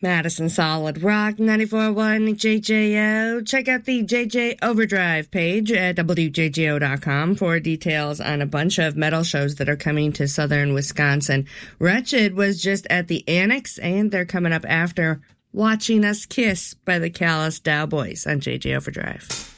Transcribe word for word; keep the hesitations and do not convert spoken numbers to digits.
Madison Solid Rock ninety-four point one J J O. Check out the J J Overdrive page at W J J O dot com for details on a bunch of metal shows that are coming to southern Wisconsin. Wretched was just at the Annex, and they're coming up after Watching Us Kiss by the Callous Cowboys on J J Overdrive.